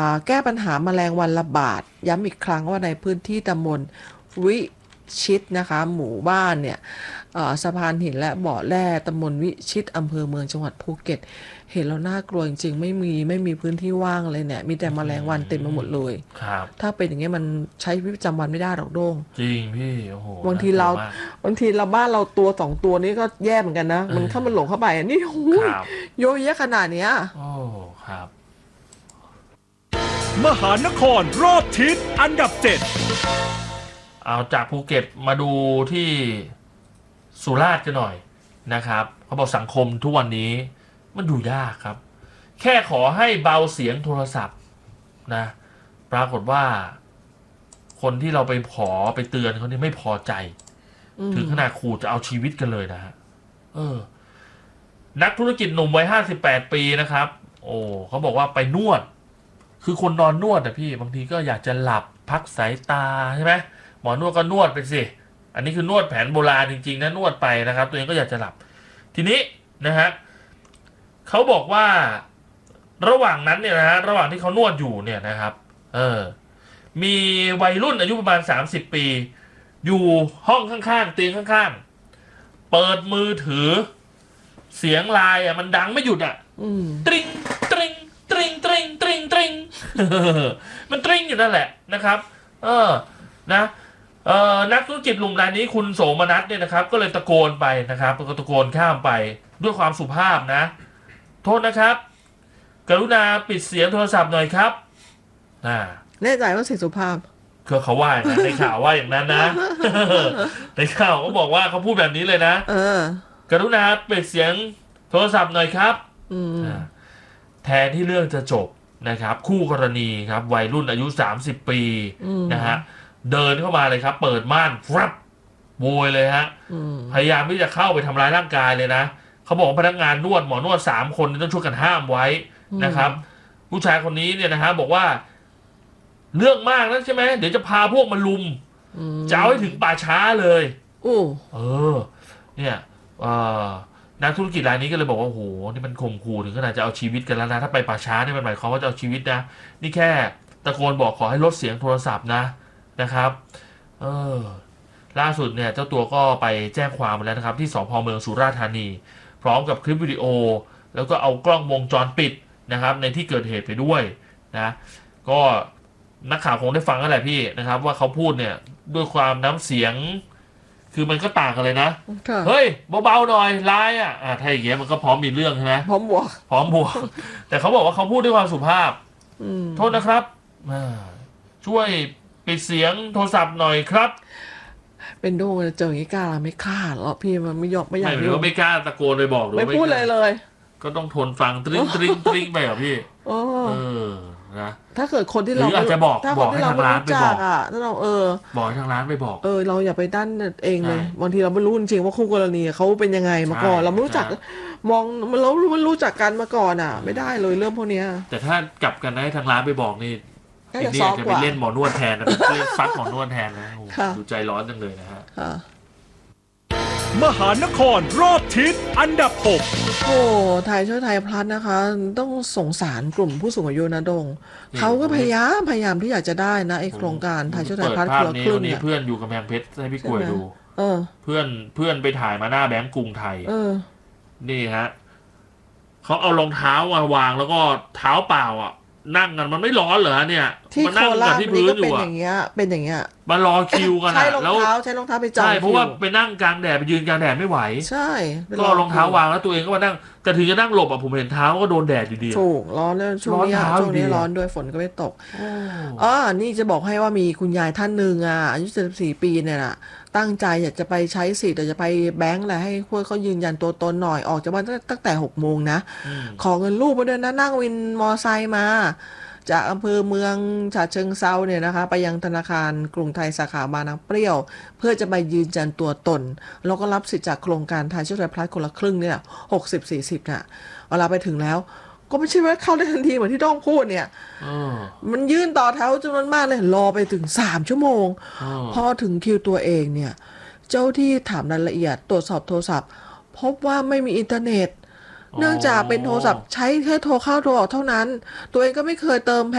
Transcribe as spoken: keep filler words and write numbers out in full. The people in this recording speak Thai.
แก้ปัญหาแมลงวันระบาดย้ำอีกครั้งว่าในพื้นที่ตำบลวิชิตนะคะหมู่บ้านเนี่ยสะพานหินและบ่อแร่ตำบลวิชิตอำเภอเมืองจังหวัดภูเก็ตเห็นแล้วน่ากลัวจริงๆไม่มีไม่มีพื้นที่ว่างเลยเนี่ยมีแต่แมลงวันเต็มไปหมดเลยครับถ้าเป็นอย่างเงี้ยมันใช้ชีวิตประจำวันไม่ได้หรอกโด้งจริงพี่โอ้โหบางทีเราบางทีเราบ้านเราตัวสองตัวนี้ก็แย่เหมือนกันนะมันเข้ามันหลงเข้าไปอันนี้โอ้ยโยเยะขนาดเนี้ยโอ้ครับมหานครรอบทิศอันดับเจ็ดเอาจากภูเก็ตมาดูที่สุราษฎร์กันหน่อยนะครับเขาบอกสังคมทุกวันนี้มันดูยากครับแค่ขอให้เบาเสียงโทรศัพท์นะปรากฏว่าคนที่เราไปขอไปเตือนเขาเนี่ยไม่พอใจถึงขนาดขู่จะเอาชีวิตกันเลยนะฮะเออนักธุรกิจหนุ่มวัยห้าสิบแปดปีนะครับโอ้เขาบอกว่าไปนวดคือคนนอนนวดอะพี่บางทีก็อยากจะหลับพักสายตาใช่ไหมหมอนวดก็นวดไปสิอันนี้คือนวดแผนโบราณจริงๆนะนวดไปนะครับตัวเองก็อยากจะหลับทีนี้นะฮะเขาบอกว่าระหว่างนั้นเนี่ยนะฮะระหว่างที่เขานวดอยู่เนี่ยนะครับเออมีวัยรุ่นอายุประมาณสามสิบปีอยู่ห้องข้างๆเตียงข้างๆเปิดมือถือเสียงไลน์อ่ะมันดังไม่หยุดอ่ะตริงตริงตริงตริงตริงตริงมันตริงอยู่นั่นแหละนะครับเออนะเอ่อนักธุรกิจหนุ่มรายนี้คุณโสมนัสเนี่ยนะครับก็เลยตะโกนไปนะครับก็ตะโกนข้ามไปด้วยความสุภาพนะโทษนะครับกรุณาปิดเสียงโทรศัพท์หน่อยครับอ่าแน่ใจว่าเสียงสุภาพคือเขาว่านะในข่าวว่าอย่างนั้นนะในข่าวเขาบอกว่าเขาพูดแบบนี้เลยนะเออกรุณาปิดเสียงโทรศัพท์หน่อยครับอืมแทนที่เรื่องจะจบนะครับคู่กรณีครับวัยรุ่นอายุสามสิบปีนะฮะเดินเข้ามาเลยครับเปิดม่านฟับโวยเลยฮะพยายามที่จะเข้าไปทำร้ายร่างกายเลยนะเขาบอกพนักงานนวดหมอนวดสามคนต้องช่วยกันห้ามไว้นะครับผู้ชายคนนี้เนี่ยนะฮะบอกว่าเรื่องมากนะใช่ไหมเดี๋ยวจะพาพวกมาลุมจะเอาให้ถึงป่าช้าเลยโอ้เออเนี่ยเอ่อนักธุรกิจรายนี้ก็เลยบอกว่าโอ้โหนี่มันข่มขู่ถึงขนาดจะเอาชีวิตกันแล้วนะถ้าไปป่าช้านี่มันหมายความว่าจะเอาชีวิตนะนี่แค่ตะโกนบอกขอให้ลดเสียงโทรศัพท์นะนะครับเออล่าสุดเนี่ยเจ้าตัวก็ไปแจ้งความมาแล้วนะครับที่สภ.เมืองสุราษฎร์ธานีพร้อมกับคลิปวิดีโอแล้วก็เอากล้องวงจรปิดนะครับในที่เกิดเหตุไปด้วยนะก็นักข่าวคงได้ฟังกันแหละพี่นะครับว่าเขาพูดเนี่ยด้วยความน้ำเสียงคือมันก็ต่างกันเลยนะเฮ้ยเบาๆหน่อยไลน์อ่ะถ้าอย่างเงี้ยมันก็พร้อมมีเรื่องใช่ไหมพร้อมบวกพร้อมบวกแต่เขาบอกว่าเขาพูดด้วยความสุภาพโทษนะครับช่วยปิดเสียงโทรศัพท์หน่อยครับเป็นโดนเจออย่างนี้กล้าไม่กล้าหรอพี่มันไม่ยอมไม่อยากไม่รู้ไม่กล้าตะโกนไปบอกหรือไม่พูดเลยเลยก็ต้องทนฟังตริ้งตริ้งตริ้งไปเหรอพี่เออนะถ้าเกิดคนที่เราอาจจะบอกบอกให้ทางร้านไปบอกอ่ะถ้าเราเออบอกให้ทางร้านไปบอกเออเราอย่าไปด้านเองเลยบางทีเราไม่รู้จริงๆว่าคู่กรณีเขาเป็นยังไงมาก่อนเราไม่รู้จักมองมันเรามันรู้จักกันมาก่อนอ่ะไม่ได้เลยเรื่องพวกนี้แต่ถ้ากลับกันให้ทางร้านไปบอกนี่ทีนี้จะไปเล่นหมอนวดแทนนะเล่นฟัดหมอนวดแทนนะดูใจร้อนจังเลยนะฮะมหานครรอบทิศอันดับหกโอ้ไทยช่วยไทยพลัสนะคะต้องสงสารกลุ่มผู้สูงอายุนะดงเขาก็พยายามพยายามที่อยากจะได้นะไอโครงการไทยช่วยไทยพลัสคนละครึ่งเนี่ยเพื่อนอยู่กำแพงเพชรให้พี่กล้วยดูเพื่อนเพื่อนไปถ่ายมาหน้าแบงก์กรุงไทยนี่ฮะเขาเอารองเท้ามาวางแล้วก็เท้าเปล่าอ่ะนั่งกันมันไม่ร้อนเหรอเนี่ยที่โคราชนี่ก็เป็นอย่างเงี้ยเป็นอย่างเงี้ยมารอคิวกันใช้รองเท้าใช้รองเท้าไปจองใช่เพราะว่าไปนั่งกลางแดดไปยืนกลางแดดไม่ไหวใช่ก็รองเท้าวางแล้วตัวเองก็มานั่งแต่ถึงจะนั่งหลบอ่ะผมเห็นเท้าก็โดนแดดอยู่ดีถูกร้อนแล้วช่วงนี้ช่วงนี้ร้อนด้วยฝนก็ไม่ตกอ๋อนี่จะบอกให้ว่ามีคุณยายท่านหนึ่งอ่ะอายุเจ็ดสิบสี่ปีเนี่ยน่ะตั้งใจอยากจะไปใช้สิทธิ์อยากจะไปแบงก์อะไรให้พวกเขายืนยันตัวตนหน่อยออกจากบ้านตั้งแต่หกโมงนะขอเงินลูกมาด้วยนะนั่งวินมอไซค์มาจากอำเภอเมืองฉะเชิงเทราเนี่ยนะคะไปยังธนาคารกรุงไทยสาขาบางน้ำเปรี้ยวเพื่อจะไปยืนยันตัวตนแล้วก็รับสิทธิ์จากโครงการไทยช่วยไทยพลัสคนละครึ่งเนี่ยหกสิบสี่สิบน่ะเวลาไปถึงแล้วก็ไม่ใช่ว่าเข้าได้ทันทีเหมือนที่ต้องพูดเนี่ยมันยื่นต่อแถวจำนวนมากเลยรอไปถึงสามชั่วโมงพอถึงคิวตัวเองเนี่ยเจ้าที่ถามรายละเอียดตรวจสอบโทรศัพท์พบว่าไม่มีอินเทอร์เน็ตเนื่องจากเป็นโทรศัพท์ใช้แค่โทรเข้าโทรออกเท่านั้นตัวเองก็ไม่เคยเติม